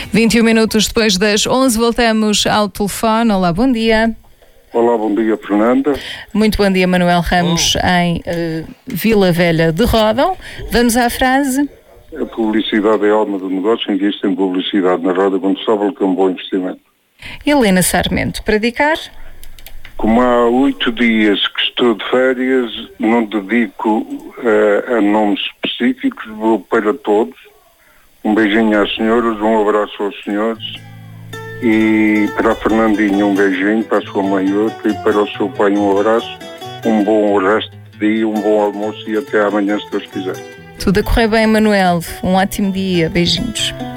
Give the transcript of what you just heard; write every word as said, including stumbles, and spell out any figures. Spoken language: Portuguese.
vinte e um minutos depois das onze, voltamos ao telefone. Olá, bom dia. Olá, bom dia, Fernanda. Muito bom dia, Manuel Ramos, oh. em uh, Vila Velha de Ródão. Vamos à frase. A publicidade é a alma do negócio, investe em publicidade na roda quando sabe que é um bom investimento. Helena Sarmento, para dedicar? Como há oito dias que estou de férias, não dedico uh, a nomes específicos, vou para todos. Um beijinho às senhoras, um abraço aos senhores e para a Fernandinha um beijinho, para a sua mãe outro e para o seu pai um abraço, um bom resto de dia, um bom almoço e até amanhã se Deus quiser. Tudo a correr bem, Manuel. Um ótimo dia. Beijinhos.